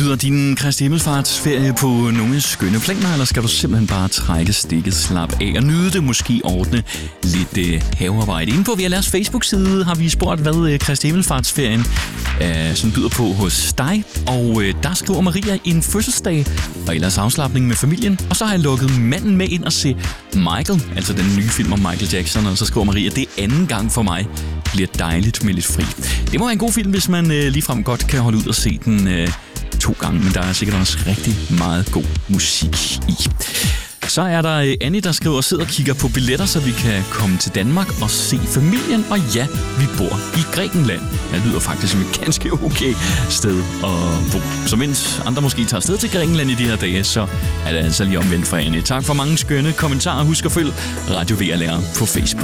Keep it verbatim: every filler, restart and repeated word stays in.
Lyder din Kristi Himmelfartsferie på nogle skønne planer, eller skal du simpelthen bare trække stikket, slap af og nyde det, måske ordne lidt øh, havearbejde? Inde på V L R's Facebook-side har vi spurgt, hvad øh, Kristi Himmelfartsferien øh, som byder på hos dig, og øh, der skriver Maria en fødselsdag og ellers afslapning med familien, og så har jeg lukket manden med ind og se Michael, altså den nye film om Michael Jackson, og så skriver Maria, det er anden gang for mig, bliver dejligt med lidt fri. Det må være en god film, hvis man øh, ligefrem godt kan holde ud og se den øh, to gange, men der er sikkert også rigtig meget god musik i. Så er der Annie, der skriver og sidder og kigger på billetter, så vi kan komme til Danmark og se familien. Og ja, vi bor i Grækenland. Det lyder faktisk som et ganske okay sted at bo. Så mens andre måske tager afsted til Grækenland i de her dage, så er det altså lige omvendt for Annie. Tak for mange skønne kommentarer. Husk at følge Radio V L R på Facebook.